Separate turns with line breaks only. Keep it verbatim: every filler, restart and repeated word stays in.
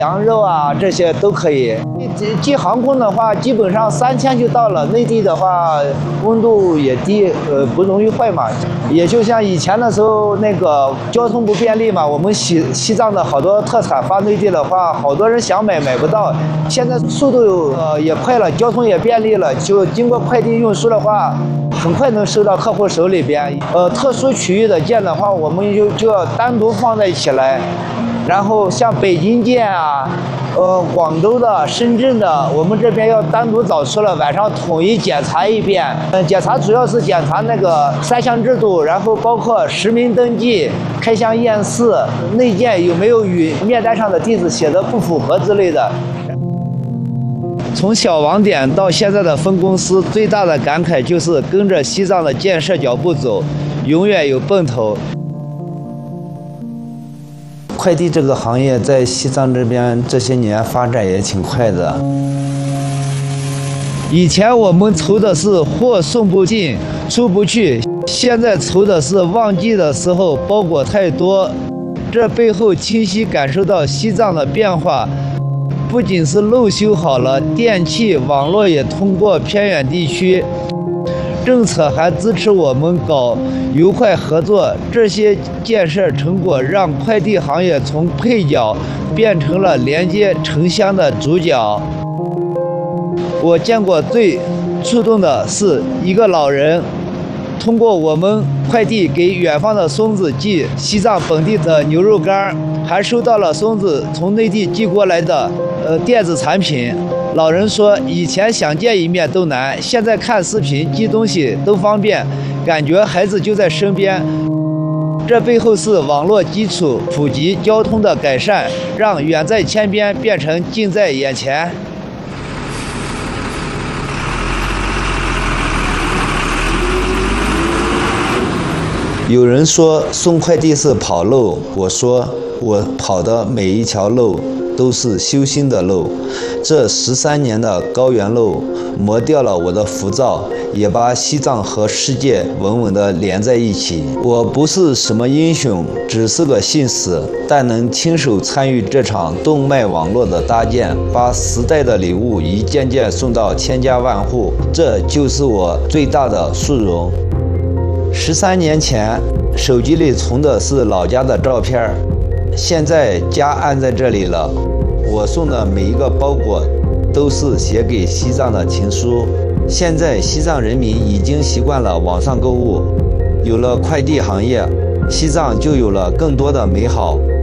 羊肉啊，这些都可以。寄航空的话，基本上三天就到了。内地的话，温度也低，呃，不容易坏嘛。也就像以前的时候，那个交通不便利嘛，我们西西藏的好多特产发内地的话，好多人想买买不到。现在速度呃也快了，交通也便利了，就经过快递运输的话，很快能收到客户手里边。呃，特殊区域的件的话，我们就就要单独放在一起来。然后像北京件啊，呃，广州的、深圳的，我们这边要单独找出了，晚上统一检查一遍。嗯，检查主要是检查那个三项制度，然后包括实名登记、开箱验视、内件有没有与面单上的地址写的不符合之类的。从小网点到现在的分公司，最大的感慨就是跟着西藏的建设脚步走，永远有奔头。快递这个行业在西藏这边这些年发展也挺快的。以前我们愁的是货送不进、出不去，现在愁的是旺季的时候包裹太多。这背后清晰感受到西藏的变化，不仅是路修好了，电气、网络也通过偏远地区。政策还支持我们搞油快合作，这些建设成果让快递行业从配角变成了连接城乡的主角。我见过最触动的是一个老人，通过我们快递给远方的孙子寄西藏本地的牛肉干，还收到了孙子从内地寄过来的呃电子产品。老人说，以前想见一面都难，现在看视频、寄东西都方便，感觉孩子就在身边。这背后是网络基础普及、交通的改善，让远在天边变成近在眼前。有人说送快递是跑路，我说我跑的每一条路都是修心的路。这十三年的高原路磨掉了我的浮躁，也把西藏和世界稳稳地连在一起。我不是什么英雄，只是个信使，但能亲手参与这场动脉网络的搭建，把时代的礼物一件件送到千家万户，这就是我最大的殊荣。十三年前，手机里存的是老家的照片，现在家安在这里了。我送的每一个包裹都是写给西藏的情书。现在西藏人民已经习惯了网上购物，有了快递行业，西藏就有了更多的美好。